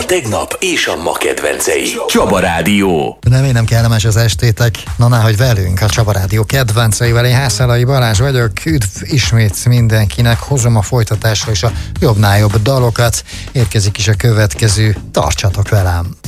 tegnap és a ma kedvencei. Csaba Rádió. Nem kellemes az estétek. Na, hogy velünk a Csaba Rádió kedvenceivel. Én Hászálai Balázs vagyok. Üdv ismét mindenkinek. Hozom a folytatásra is a jobbnál jobb dalokat. Érkezik is a következő. Tartsatok velem!